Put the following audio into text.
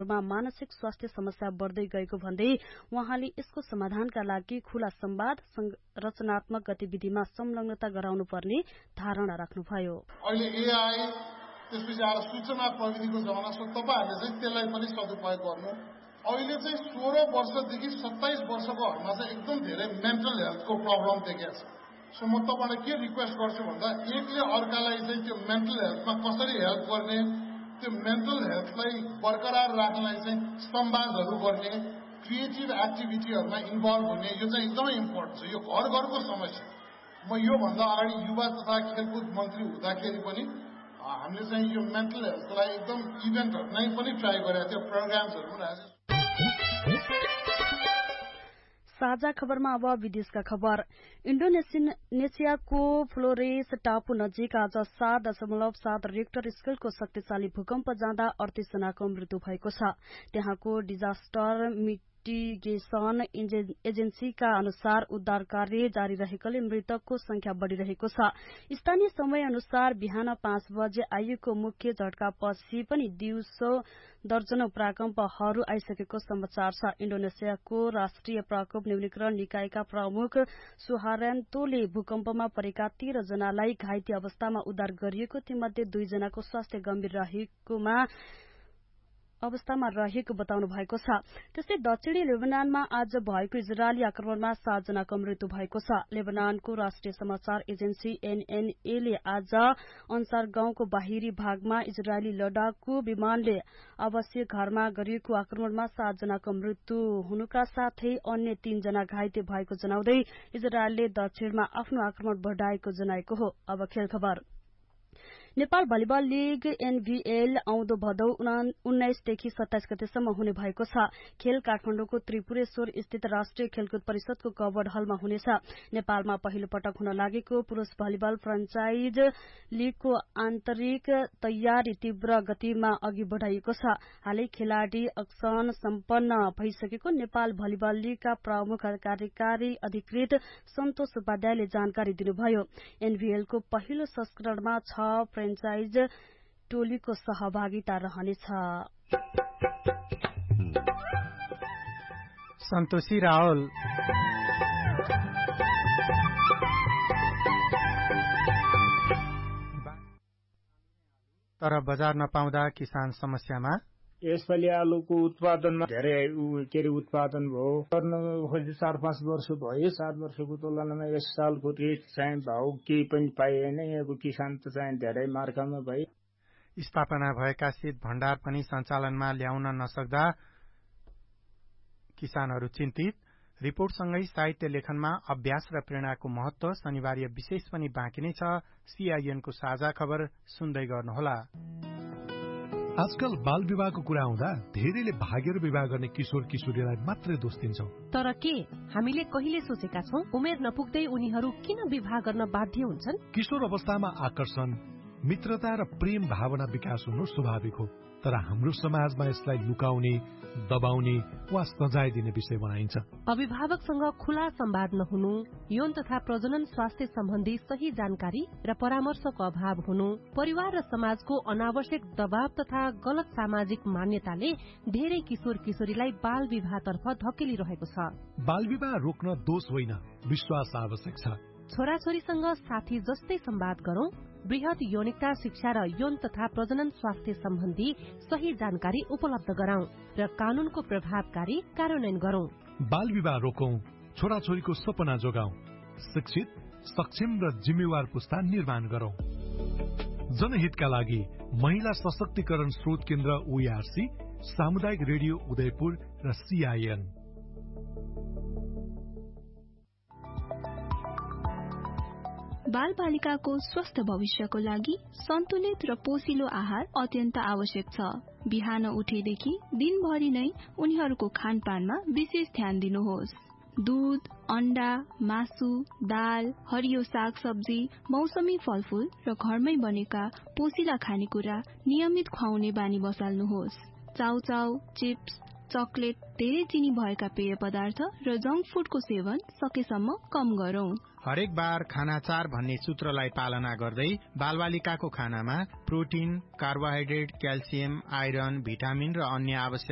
मा मानसिक स्वास्थ्य समस्या बढ्दै गएको भन्दै उहाँले यसको समाधानका लागि खुला संवाद रचनात्मक गतिविधिमा संलग्नता गराउनु पर्ने धारणा राख्नुभयो। अहिले एआई त्यसपछि आएर सूचना प्रविधिको जमाना छ, तपाईहरुले चाहिँ त्यसलाई पनि सदुपयोग गर्नु। अहिले चाहिँ 16 वर्षदेखि 27 वर्षकोहरुमा चाहिँ एकदम धेरै मेन्टल हेल्थको प्रब्लम देखिएको छ। सो म तपाईलाई के रिक्वेस्ट गर्छु भन्दा एकले अर्कालाई चाहिँ त्यो मेन्टल हेल्थमा कसरी हेल्प गर्ने, त्यो मेन्टल हेल्थलाई बरकरार राख्नलाई चाहिँ संवादहरु गर्ने, क्रिएटिभ एक्टिभिटीहरुमा इन्भल्भ हुने, यो चाहिँ एकदमै इम्पोर्टेन्ट छ। यो घर घरको समस्या। म यो भन्दा अगाडि युवा तथा खेलकुद मन्त्री हुँदाखेरि पनि हामीले चाहिँ यो मेन्टल हेल्थलाई एकदम इभेन्टहरु नै पनि ट्राई गरेका थियौं, प्रोग्राम्सहरु पनि राखेका। साझा खबरमा अब विदेशका खबर। इन्डोनेसियाको फ्लोरेस टापु नजिक आज 7.7 रिक्टर स्केलको शक्तिशाली भूकम्प जाँदा 38 जनाको मृत्यु भएको छ। त्यहाँको डिजास्टर मिटिगेसन एजेन्सीका अनुसार उद्धार कार्य जारी रहेकोले मृतकको संख्या बढ़िरहेको छ। स्थानीय समय अनुसार बिहान 5 बजे आइएको मुख्य झट्कापछि पनि दिउँसो दर्जनौं प्राकम्पहरू आइसकेको समाचार छ। इन्डोनेसियाको राष्ट्रिय प्रकोप न्यूनीकरण निकायका प्रमुख सुहार्यान्तोले भूकम्पमा परेका 13 जनालाई घाइते अवस्थामा उद्धार गरिएको, तीमध्ये 2 जनाको स्वास्थ्य गम्भीर अवस्थामा रहेको बताउनु भएको छ। त्यस्तै दक्षिणी लेबनानमा आज भएको इजरायली आक्रमणमा 7 जनाको मृत्यु भएको छ। लेबनानको राष्ट्रिय समाचार एजेन्सी एनएनए ले आज अन्सार गाउँको बाहिरी भागमा इजरायली लडाकु विमानले आवासीय घरमा गरिएको आक्रमणमा 7 जनाको मृत्यु हुनुका साथै अन्य 3 जना घाइते भएको जनाउँदै इजरायलले दक्षिणमा आफ्नो आक्रमण बढाएको जनाएको हो। अब खेल खबर। नेपाल भलिबल लीग एनभीएल आउँदो भदौ 19 देखि 27 गतेसम्म हुने भएको छ। खेल काठमाडौँको त्रिपुरेश्वर स्थित राष्ट्रिय खेलकुद परिषदको कवर्ड हलमा हुनेछ। नेपालमा पहिलो पटक हुन लागेको पुरूष भलिबल फ्रेन्चाइज लीगको आन्तरिक तयारी तीव्र गतिमा अघि बढ़ाइएको छ। हालै खेलाड़ी अक्सन सम्पन्न भइसकेको नेपाल भलिबल लीगका प्रमुख कार्यकारी अधिकृत सन्तोष उपाध्यायले जानकारी दिनुभयो। एनभीएलको पहिलो संस्करणमा 6 फ्रेन्चाइज टोलीको सहभागिता रहनेछ। सन्तोषी रावल। तर बजार नपाउँदा किसान समस्यामा। यसपालि आलुको उत्पादनमा धेरै उत्पादन भयो। गर्न खोजी 4-5 वर्ष भयो। 7 वर्षको तुलनामा यस सालको रेट चाहिँ भाउ केही पनि पाइएन। अब किसान त चाहिँ धेरै मार्कामा भए। स्थापना भएका शीत भण्डार पनि सञ्चालनमा ल्याउन नसक्दा किसानहरू चिन्तित। रिपोर्टसँगै साहित्य लेखनमा अभ्यास र प्रेरणाको महत्व शनिबार विशेष पनि बाँकी नै छ। सीआईएनको साझा खबर सुन्दै गर्नुहोला। आजकल बाल विवाहको कुरा आउँदा धेरैले भागेर विवाह गर्ने किशोर किशोरीलाई मात्रै दोष दिन्छौं। तर के हामीले कहिले सोचेका छौं उमेर नपुग्दै उनीहरू किन विवाह गर्न बाध्य हुन्छन्? किशोर अवस्थामा आकर्षण, मित्रता र प्रेम भावना विकास हुनु स्वाभाविक हो। तर हाम्रो समाजमा यसलाई लुकाउने, दबाउने वा सजाय दिने विषय बनाइन्छ। अभिभावकसँग खुला संवाद नहुनु, यौन तथा प्रजनन स्वास्थ्य सम्बन्धी सही जानकारी र परामर्शको अभाव हुनु, परिवार र समाजको अनावश्यक दबाव तथा गलत सामाजिक मान्यताले धेरै किशोर किशोरीलाई बाल विवाहतर्फ धकेलिरहेको छ। बाल विवाह रोक्न दोष होइन, विश्वास आवश्यक छ। छोराछोरीसँग साथी जस्तै संवाद गरौं, बृहत यौनिकता शिक्षा र यौन तथा प्रजनन स्वास्थ्य सम्बन्धी सही जानकारी उपलब्ध गराउँ र कानूनको प्रभावकारी कार्यान्वयन गरौं। बाल विवाह रोकौं, छोराछोरीको सपना जोगाउँ, शिक्षित, सक्षम र जिम्मेवार पुस्ता निर्माण गरौं। जनहितका लागि महिला सशक्तिकरण स्रोत केन्द्र ओआरसी, सामुदायिक रेडियो उदयपुर र सीआईएन। बाल बालिकाको स्वस्थ भविष्यको लागि सन्तुलित र पोषिलो आहार अत्यन्त आवश्यक छ। बिहान उठेदेखि दिनभरि नै उनीहरूको खानपानमा विशेष ध्यान दिनुहोस्। दूध, अण्डा, मासु, दाल, हरियो साग सब्जी, मौसमी फलफूल र घरमै बनेका पोषिला खानेकुरा नियमित खुवाउने बानी बसाल्नुहोस्। चाउचाउ, चिप्स, चकलेट, धेरै चिनी भएका पेय पदार्थ र जंक फूडको सेवन सकेसम्म कम गरौं। हरेक बार खाना 4 भन्ने सूत्रलाई पालना गर्दै बालबालिकाको खानामा protein, carbohydrate, calcium, iron, vitamin र अन्य आवश्यक